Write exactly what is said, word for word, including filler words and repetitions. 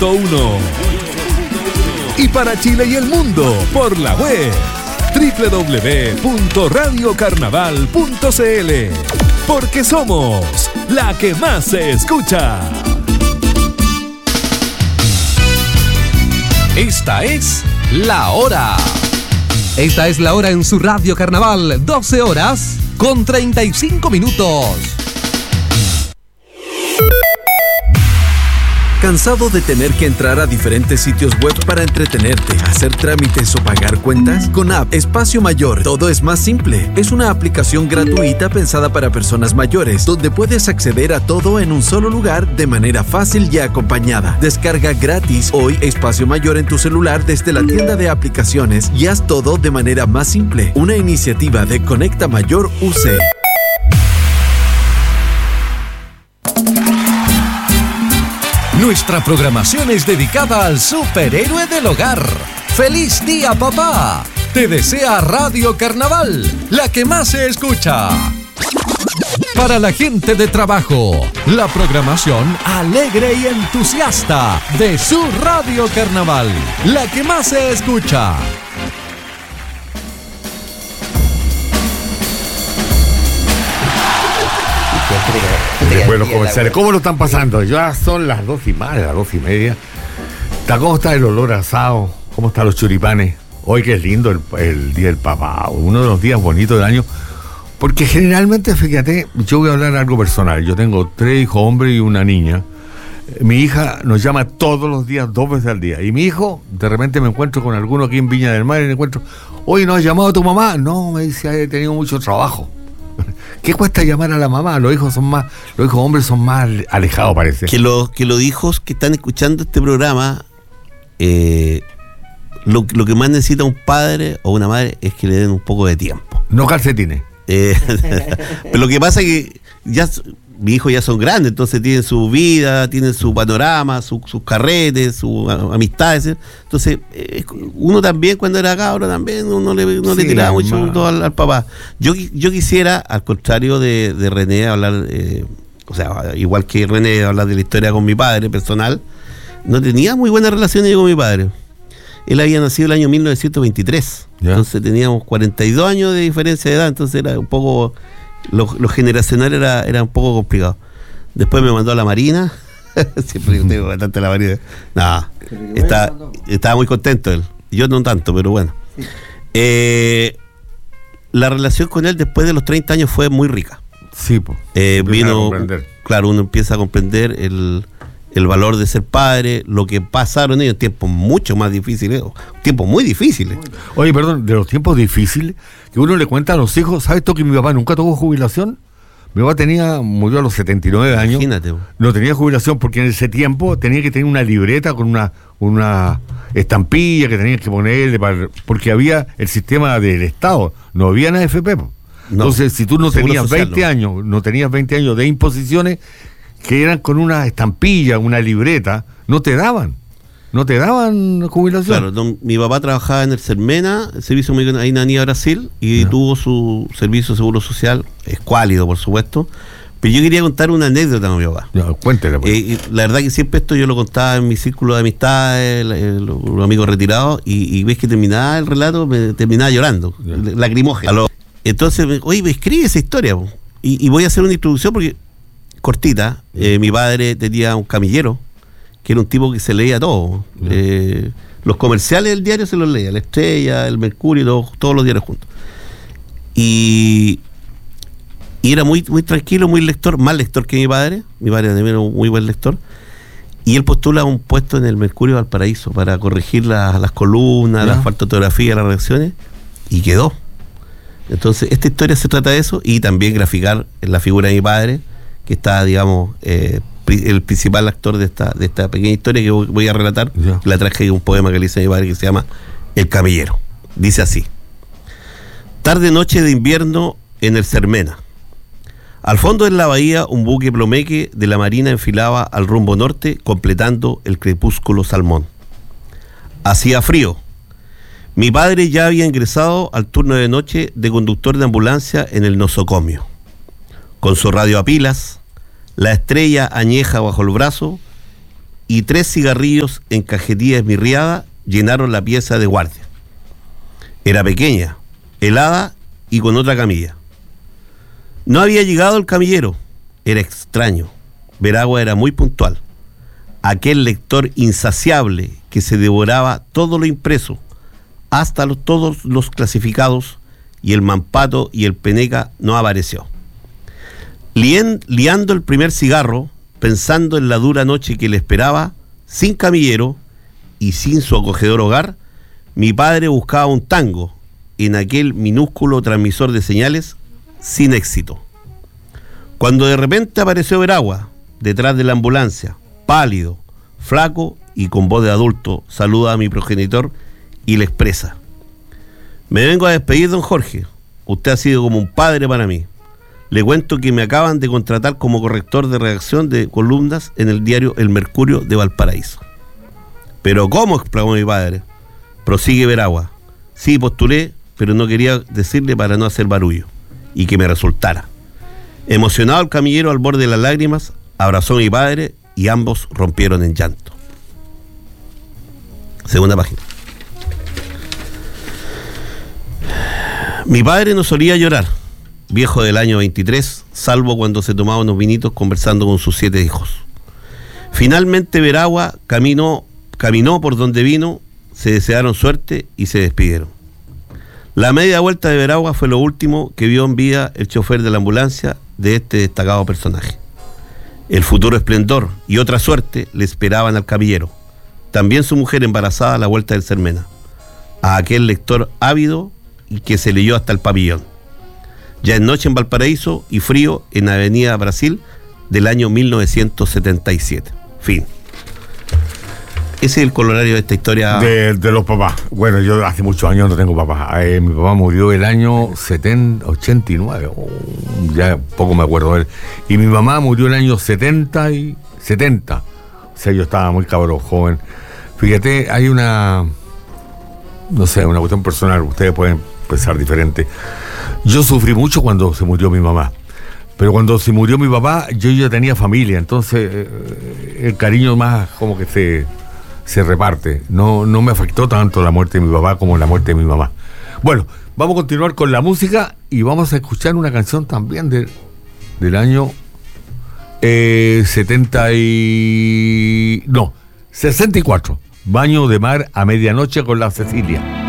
punto uno. Y para Chile y el mundo, por la web doble u doble u doble u punto radio carnaval punto c l. Porque somos la que más se escucha. Esta es La Hora. Esta es la hora en su Radio Carnaval, doce horas con treinta y cinco minutos. ¿Cansado de tener que entrar a diferentes sitios web para entretenerte, hacer trámites o pagar cuentas? Con App Espacio Mayor todo es más simple. Es una aplicación gratuita pensada para personas mayores, donde puedes acceder a todo en un solo lugar de manera fácil y acompañada. Descarga gratis hoy Espacio Mayor en tu celular desde la tienda de aplicaciones y haz todo de manera más simple. Una iniciativa de Conecta Mayor U C. Nuestra programación es dedicada al superhéroe del hogar. ¡Feliz día, papá! Te desea Radio Carnaval, la que más se escucha. Para la gente de trabajo, la programación alegre y entusiasta de su Radio Carnaval, la que más se escucha. Después los comerciales, ¿cómo lo están pasando? Ya son las dos y más, las dos y media. ¿Cómo está el olor a asado? ¿Cómo están los choripanes? Hoy que es lindo el, el Día del Papá, uno de los días bonitos del año. Porque generalmente, fíjate, yo voy a hablar de algo personal. Yo tengo tres hijos hombres y una niña. Mi hija nos llama todos los días, dos veces al día. Y mi hijo, de repente me encuentro con alguno aquí en Viña del Mar y me encuentro, oye, ¿no has llamado a tu mamá? No, me dice, he tenido mucho trabajo. ¿Qué cuesta llamar a la mamá? Los hijos son más, los hijos hombres son más alejados, parece. Que los, que los hijos que están escuchando este programa, eh, lo, lo que más necesita un padre o una madre es que le den un poco de tiempo. No calcetines. Eh, pero lo que pasa es que ya mis hijos ya son grandes, entonces tienen su vida, tienen su panorama, su, sus carretes, sus amistades. Entonces, eh, uno también, cuando era cabro, también uno le, uno sí, le tiraba mucho todo al, al papá. Yo, yo quisiera, al contrario de, de René, hablar, eh, o sea, igual que René, hablar de la historia con mi padre personal. No tenía muy buenas relaciones yo con mi padre. Él había nacido el año mil novecientos veintitrés, ¿ya? Entonces teníamos cuarenta y dos años de diferencia de edad, entonces era un poco... Lo, lo generacional era, era un poco complicado. Después me mandó a la Marina. Siempre tengo bastante la Marina. No, está, estaba muy contento él. Yo no tanto, pero bueno. Sí. Eh, la relación con él después de los treinta años fue muy rica. Sí, pues. Eh, vino, claro, uno empieza a comprender el, el valor de ser padre, lo que pasaron ellos, tiempos mucho más difíciles, tiempos muy difíciles. Oye, perdón, de los tiempos difíciles, que uno le cuenta a los hijos, ¿sabes tú que mi papá nunca tuvo jubilación? Mi papá tenía, murió a los setenta y nueve años. Imagínate. No tenía jubilación porque en ese tiempo tenía que tener una libreta con una, una estampilla que tenía que ponerle, para, porque había el sistema del Estado, no había una A F P. No, entonces, si tú no tenías veinte no. años, no tenías veinte años de imposiciones, que eran con una estampilla, una libreta, no te daban, no te daban jubilación. Claro, don, mi papá trabajaba en el Sermena, el servicio médico ahí en Avenida Brasil, y no. tuvo su servicio de seguro social, escuálido por supuesto, pero yo quería contar una anécdota con mi papá. No, cuéntela. Pues. Eh, la verdad que siempre esto yo lo contaba en mi círculo de amistades, los amigos retirados, y, y ves que terminaba el relato, me terminaba llorando, yeah. lacrimógeno. Entonces, oye, escribe esa historia, y, y voy a hacer una introducción porque cortita. Eh, mi padre tenía un camillero que era un tipo que se leía todo. Yeah. Eh, los comerciales del diario se los leía, La Estrella, El Mercurio, todo, todos los diarios juntos. Y, y era muy, muy tranquilo, muy lector, más lector que mi padre. Mi padre también era un muy buen lector. Y él postula un puesto en el Mercurio Valparaíso para corregir la, las columnas, yeah. las faltotografías, las redacciones, y quedó. Entonces, esta historia se trata de eso, y también graficar la figura de mi padre, que está, digamos, eh, el principal actor de esta de esta pequeña historia que voy a relatar. Yeah. La traje de un poema que le hice a mi padre que se llama El Camillero. Dice así: tarde noche de invierno en el Sermena. Al fondo de la bahía, un buque plomeque de la Marina enfilaba al rumbo norte, completando el crepúsculo salmón. Hacía frío. Mi padre ya había ingresado al turno de noche de conductor de ambulancia en el nosocomio. Con su radio a pilas, La Estrella añeja bajo el brazo, y tres cigarrillos en cajetilla esmirriada llenaron la pieza de guardia. Era pequeña, helada y con otra camilla. No había llegado el camillero. Era extraño. Veragua era muy puntual. Aquel lector insaciable que se devoraba todo lo impreso, hasta los, todos los clasificados, y el Mampato y el Peneca no apareció. Lien, liando el primer cigarro, pensando en la dura noche que le esperaba, sin camillero y sin su acogedor hogar, mi padre buscaba un tango en aquel minúsculo transmisor de señales, sin éxito. Cuando de repente apareció Veragua, detrás de la ambulancia, pálido, flaco y con voz de adulto, saluda a mi progenitor y le expresa: me vengo a despedir, don Jorge. Usted ha sido como un padre para mí. Le cuento que me acaban de contratar como corrector de redacción de columnas en el diario El Mercurio de Valparaíso. ¿Pero cómo?, exclamó mi padre. Prosigue Veragua. Sí, postulé, pero no quería decirle para no hacer barullo y que me resultara. Emocionado el camillero, al borde de las lágrimas, abrazó a mi padre y ambos rompieron en llanto. Segunda página. Mi padre no solía llorar, viejo del año veintitrés, salvo cuando se tomaba unos vinitos conversando con sus siete hijos. Finalmente Veragua caminó, caminó por donde vino, se desearon suerte y se despidieron. La media vuelta de Veragua fue lo último que vio en vida el chofer de la ambulancia de este destacado personaje. El futuro esplendor y otra suerte le esperaban al camillero, también su mujer embarazada a la vuelta del Cermena, a aquel lector ávido y que se leyó hasta el pabellón. Ya es noche en Valparaíso y frío en Avenida Brasil del año mil novecientos setenta y siete. Fin. Ese es el colorario de esta historia. De, de los papás. Bueno, yo hace muchos años no tengo papás. Eh, mi papá murió el año setenta, ochenta y nueve. Oh, ya poco me acuerdo de él. Y mi mamá murió el año setenta y setenta. O sea, yo estaba muy cabrón, joven. Fíjate, hay una... No sé, una cuestión personal. Ustedes pueden pensar diferente. Yo sufrí mucho cuando se murió mi mamá. Pero cuando se murió mi papá, yo ya tenía familia. Entonces, eh, el cariño más como que se... se reparte. No, no me afectó tanto la muerte de mi papá como la muerte de mi mamá. Bueno, vamos a continuar con la música y vamos a escuchar una canción también de, del año eh, setenta y... no, sesenta y cuatro. Baño de mar a medianoche con la Cecilia.